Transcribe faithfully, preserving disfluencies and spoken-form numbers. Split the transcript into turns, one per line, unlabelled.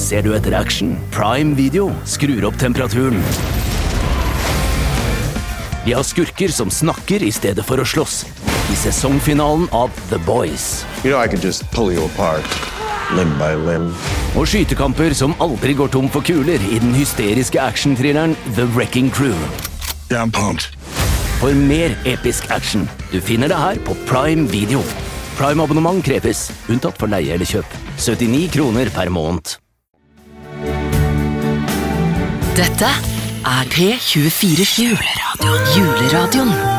Ser du etter action? Prime Video skrur opp temperaturen. De har skurker som snakker i stedet for å slåss. I sesongfinalen av The Boys.
You know I could just pull you apart, limb by limb.
Og skytekamper som aldri går tom for kuler i den hysteriske action-thrilleren The Wrecking Crew.
Yeah, I'm pumped.
For mer episk action. Du finner det her på Prime Video. Prime-abonnement kreves, unntatt for leie eller kjøp. syttini kroner per måned.
Dette er P tjuefire sju. Juleradioen. Juleradioen.